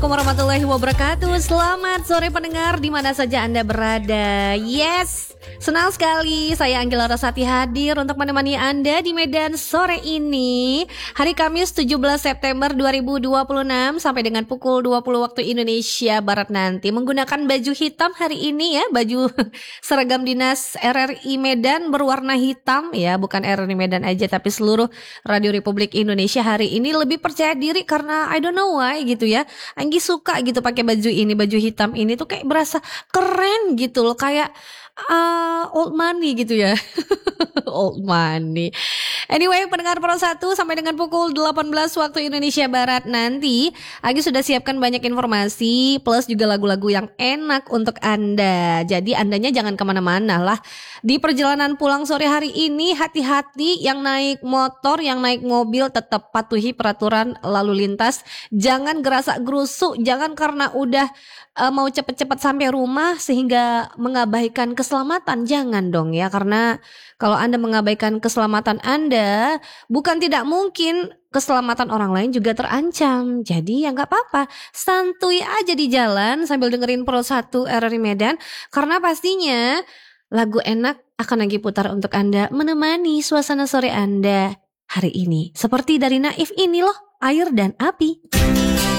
Warahmatullahi wabarakatuh. Selamat sore pendengar di mana saja Anda berada. Yes, senang sekali saya Anggela Rosati hadir untuk menemani Anda di Medan sore ini. Hari Kamis 17 September 2026 sampai dengan pukul 20 waktu Indonesia Barat nanti. Menggunakan baju hitam hari ini ya, baju seragam dinas RRI Medan berwarna hitam ya, bukan RRI Medan aja tapi seluruh Radio Republik Indonesia hari ini lebih percaya diri karena I don't know why gitu ya. Anggi suka gitu pakai baju ini, baju hitam ini tuh kayak berasa keren gitu loh, kayak old money gitu ya. Old money. Anyway, pendengar Pro 1 sampai dengan pukul 18 waktu Indonesia Barat nanti Agi sudah siapkan banyak informasi plus juga lagu-lagu yang enak untuk Anda. Jadi Andanya jangan kemana-mana lah. Di perjalanan pulang sore hari ini hati-hati, yang naik motor, yang naik mobil tetap patuhi peraturan lalu lintas. Jangan gerasak-gerusuk, jangan karena udah mau cepet-cepet sampai rumah sehingga mengabaikan keselamatan. Jangan dong ya, karena kalau Anda mengabaikan keselamatan Anda, bukan tidak mungkin keselamatan orang lain juga terancam. Jadi ya gak apa-apa, santuy aja di jalan sambil dengerin Pro 1 RRI Medan. Karena pastinya lagu enak akan lagi putar untuk Anda menemani suasana sore Anda hari ini. Seperti dari Naif ini loh, Air dan Api.